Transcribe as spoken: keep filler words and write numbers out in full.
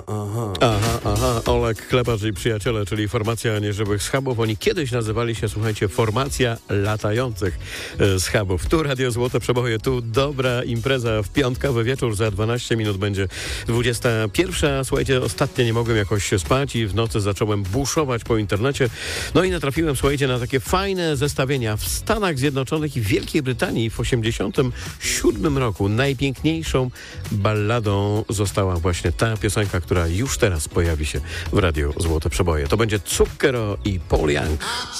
Aha. Aha, aha, Olek Klepacz i przyjaciele, czyli formacja nieżywych schabów. Oni kiedyś nazywali się, słuchajcie, formacja latających e, schabów. Tu Radio Złote Przeboje, tu dobra impreza w piątkowy wieczór. Za dwanaście minut będzie dwudziesta pierwsza. Słuchajcie, ostatnio nie mogłem jakoś się spać i w nocy zacząłem buszować po internecie. No i natrafiłem, słuchajcie, na takie fajne zestawienia. W Stanach Zjednoczonych i Wielkiej Brytanii w osiemdziesiątym siódmym roku najpiękniejszą balladą została właśnie ta piosenka, która już teraz pojawi się w Radiu Złote Przeboje. To będzie Zucchero i Paul Young.